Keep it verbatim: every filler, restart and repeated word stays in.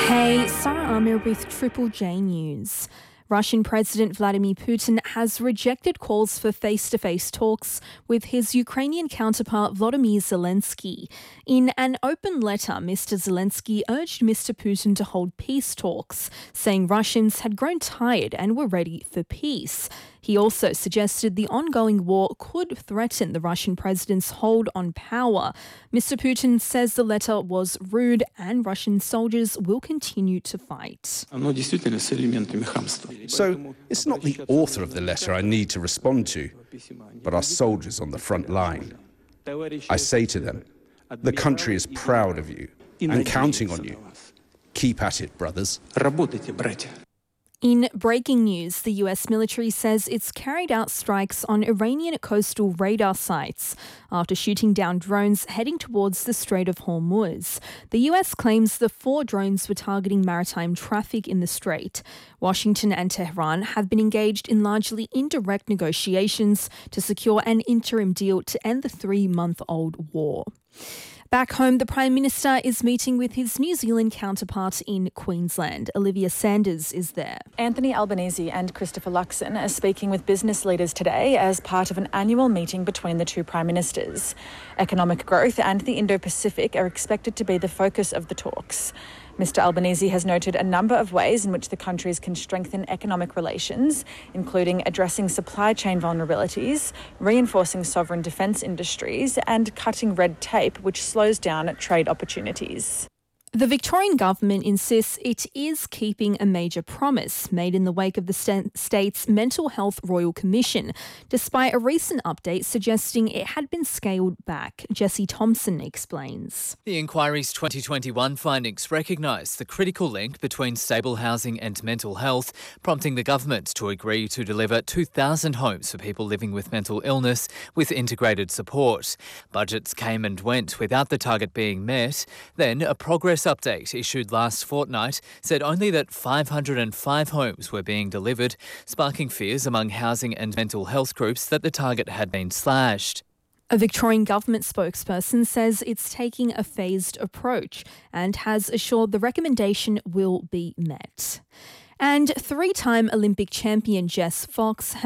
Hey, Sarah Amir with Triple J News. Russian President Vladimir Putin has rejected calls for face-to-face talks with his Ukrainian counterpart Volodymyr Zelensky. In an open letter, Mister Zelensky urged Mister Putin to hold peace talks, saying Russians had grown tired and were ready for peace. He also suggested the ongoing war could threaten the Russian president's hold on power. Mister Putin says the letter was rude and Russian soldiers will continue to fight. So it's not the author of the letter I need to respond to, but our soldiers on the front line. I say to them, the country is proud of you and counting on you. Keep at it, brothers. In breaking news, the U S military says it's carried out strikes on Iranian coastal radar sites after shooting down drones heading towards the Strait of Hormuz. The U S claims the four drones were targeting maritime traffic in the strait. Washington and Tehran have been engaged in largely indirect negotiations to secure an interim deal to end the three-month-old war. Back home, the Prime Minister is meeting with his New Zealand counterpart in Queensland. Olivia Sanders is there. Anthony Albanese and Christopher Luxon are speaking with business leaders today as part of an annual meeting between the two Prime Ministers. Economic growth and the Indo-Pacific are expected to be the focus of the talks. Mister Albanese has noted a number of ways in which the countries can strengthen economic relations, including addressing supply chain vulnerabilities, reinforcing sovereign defence industries, and cutting red tape, which slows down trade opportunities. The Victorian government insists it is keeping a major promise made in the wake of the st- state's Mental Health Royal Commission, despite a recent update suggesting it had been scaled back. Jesse Thompson explains. The inquiry's twenty twenty-one findings recognise the critical link between stable housing and mental health, prompting the government to agree to deliver two thousand homes for people living with mental illness with integrated support. Budgets came and went without the target being met. Then a progress update issued last fortnight said only that five hundred five homes were being delivered, sparking fears among housing and mental health groups that the target had been slashed. A Victorian government spokesperson says it's taking a phased approach and has assured the recommendation will be met. And three-time Olympic champion Jess Fox